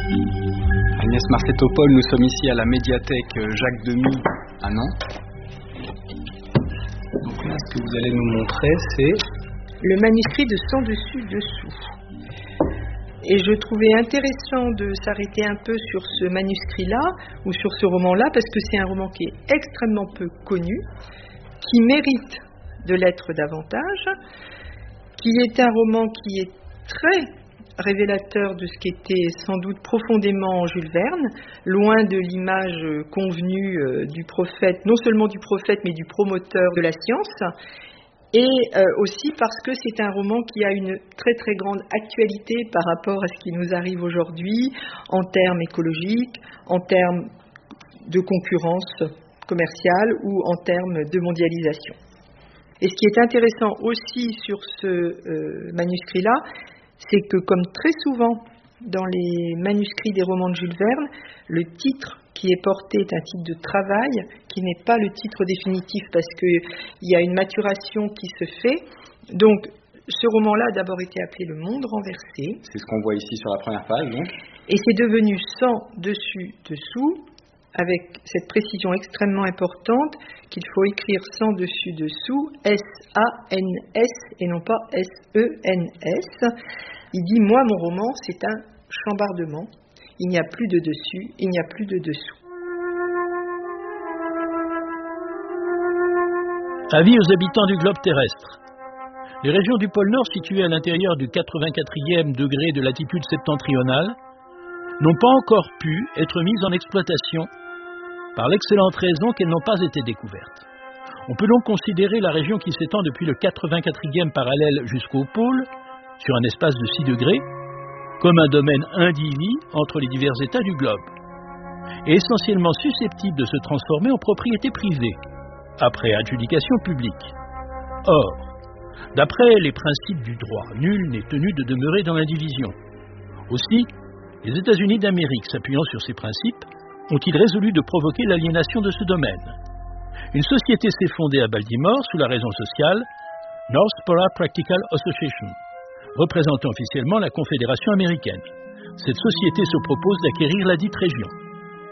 Agnès Marcetto-Paul, nous sommes ici à la médiathèque Jacques Demy à Nantes. Donc là, ce que vous allez nous montrer, c'est le manuscrit de Sans dessus dessous. Et je trouvais intéressant de s'arrêter un peu sur ce manuscrit-là ou sur ce roman-là parce que c'est un roman qui est extrêmement peu connu, qui mérite de l'être davantage, qui est un roman qui est très révélateur de ce qu'était sans doute profondément Jules Verne, loin de l'image convenue du prophète, non seulement du prophète mais du promoteur de la science, et aussi parce que c'est un roman qui a une très très grande actualité par rapport à ce qui nous arrive aujourd'hui en termes écologiques, en termes de concurrence commerciale ou en termes de mondialisation. Et ce qui est intéressant aussi sur ce manuscrit-là, c'est que comme très souvent dans les manuscrits des romans de Jules Verne, le titre qui est porté est un titre de travail, qui n'est pas le titre définitif parce qu'il y a une maturation qui se fait. Donc, ce roman-là a d'abord été appelé Le Monde renversé. C'est ce qu'on voit ici sur la première page, donc. Et c'est devenu Sans dessus dessous, avec cette précision extrêmement importante qu'il faut écrire sans dessus dessous, S-A-N-S et non pas S-E-N-S. Il dit, moi, mon roman, c'est un chambardement. Il n'y a plus de dessus, il n'y a plus de dessous. Avis aux habitants du globe terrestre. Les régions du pôle Nord situées à l'intérieur du 84e degré de latitude septentrionale n'ont pas encore pu être mises en exploitation par l'excellente raison qu'elles n'ont pas été découvertes. On peut donc considérer la région qui s'étend depuis le 84e parallèle jusqu'au pôle, sur un espace de 6 degrés, comme un domaine indivis entre les divers États du globe, et essentiellement susceptible de se transformer en propriété privée, après adjudication publique. Or, d'après les principes du droit, nul n'est tenu de demeurer dans l'indivision. Aussi, les États-Unis d'Amérique, s'appuyant sur ces principes, ont-ils résolu de provoquer l'aliénation de ce domaine. Une société s'est fondée à Baltimore sous la raison sociale Northborough Practical Association, représentant officiellement la Confédération américaine. Cette société se propose d'acquérir la dite région.